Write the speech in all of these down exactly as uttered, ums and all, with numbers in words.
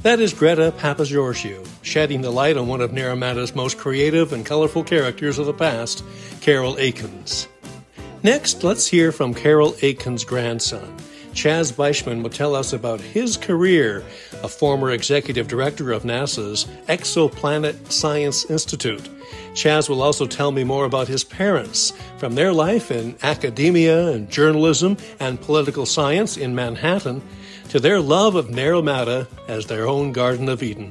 That is Greta Papageorgiou, shedding the light on one of Naramata's most creative and colorful characters of the past, Carroll Aikens. Next, let's hear from Carroll Aikens' grandson. Chaz Beischman will tell us about his career, a former executive director of NASA's Exoplanet Science Institute. Chaz will also tell me more about his parents, from their life in academia and journalism and political science in Manhattan, to their love of Naramata as their own Garden of Eden.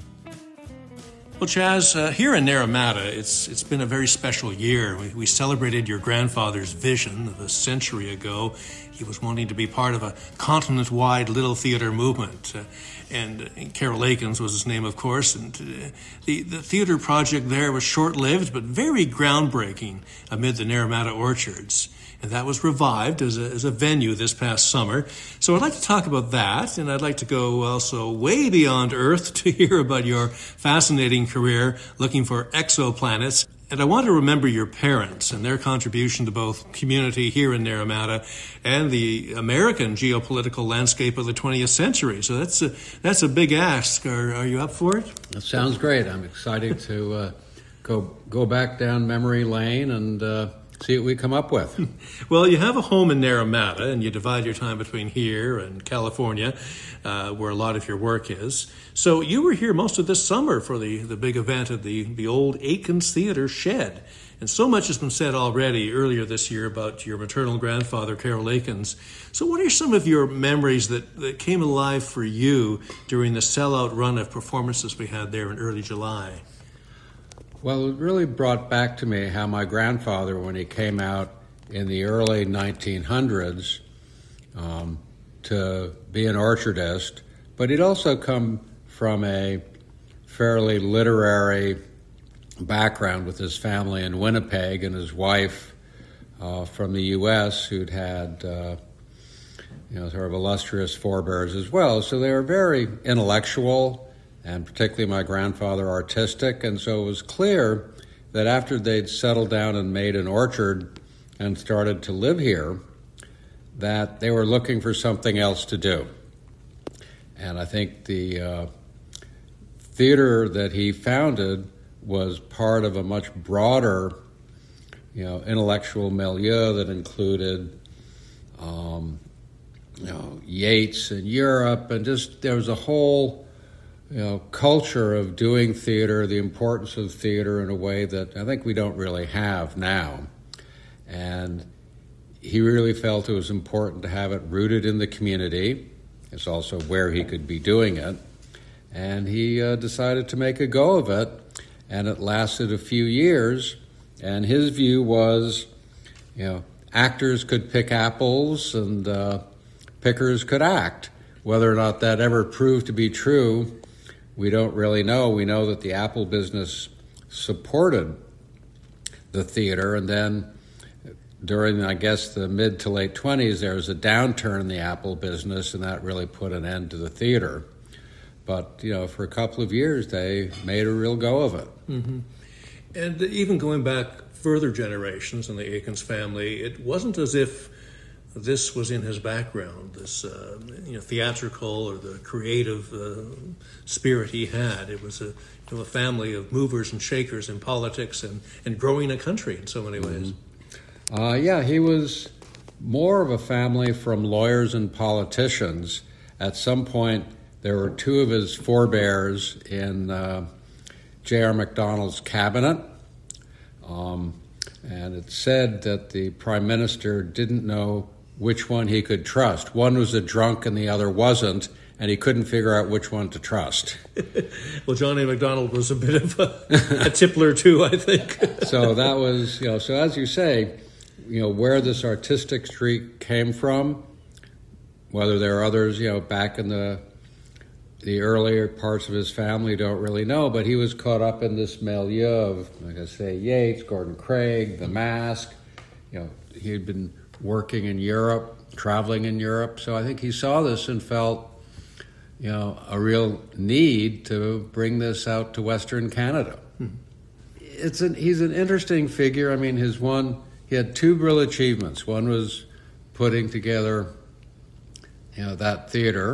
Well, Chaz, uh, here in Naramata, it's it's been a very special year. We, we celebrated your grandfather's vision of a century ago. He was wanting to be part of a continent-wide little theater movement. Uh, and, and Carroll Aikens was his name, of course. And uh, the, the theater project there was short-lived, but very groundbreaking amid the Naramata orchards. And that was revived as a, as a venue this past summer. So I'd like to talk about that, and I'd like to go also way beyond Earth to hear about your fascinating career looking for exoplanets. And I want to remember your parents and their contribution to both community here in Naramata and the American geopolitical landscape of the twentieth century. So that's a, that's a big ask. Are, are you up for it? That sounds great. I'm excited to uh, go go back down memory lane and uh, see what we come up with. Well, you have a home in Naramata, and you divide your time between here and California, uh, where a lot of your work is. So you were here most of this summer for the, the big event at the, the old Aikens Theater shed. And so much has been said already earlier this year about your maternal grandfather, Carroll Aikens. So what are some of your memories that, that came alive for you during the sellout run of performances we had there in early July? Well, it really brought back to me how my grandfather, when he came out in the early nineteen hundreds um, to be an orchardist, but he'd also come from a fairly literary background with his family in Winnipeg and his wife uh, from the U S who'd had uh, you know, sort of illustrious forebears as well. So they were very intellectual, and particularly my grandfather artistic, and so it was clear that after they'd settled down and made an orchard and started to live here, that they were looking for something else to do. And I think the uh, theater that he founded was part of a much broader, you know, intellectual milieu that included, um, you know, Yeats in Europe, and just there was a whole you know, culture of doing theater, the importance of theater in a way that I think we don't really have now. And he really felt it was important to have it rooted in the community. It's also where he could be doing it. And he uh, decided to make a go of it, and it lasted a few years. And his view was, you know, actors could pick apples and uh, pickers could act. Whether or not that ever proved to be true, we don't really know. We know that the Apple business supported the theater, and then during, I guess, the mid to late twenties, there was a downturn in the Apple business, and that really put an end to the theater. But, you know, for a couple of years, they made a real go of it. Mm-hmm. And even going back further generations in the Aikens family, it wasn't as if this was in his background, this uh, you know, theatrical or the creative uh, spirit he had. It was a, you know, a family of movers and shakers in politics and, and growing a country in so many ways. Mm-hmm. Uh, yeah, he was more of a family from lawyers and politicians. At some point, there were two of his forebears in uh, J R Macdonald's cabinet. Um, and it said that the prime minister didn't know which one he could trust. One was a drunk and the other wasn't, and he couldn't figure out which one to trust. Well, John A. Macdonald was a bit of a, a tippler too, I think. So that was, you know, so as you say, you know, where this artistic streak came from, whether there are others, you know, back in the the earlier parts of his family, don't really know, but he was caught up in this milieu of, like I say, Yeats, Gordon Craig, The Mask. You know, he had been working in Europe, traveling in Europe, so I think he saw this and felt, you know, a real need to bring this out to Western Canada. Mm-hmm. It's an, he's an interesting figure. I mean, his one, he had two real achievements. One was putting together, you know, that theater,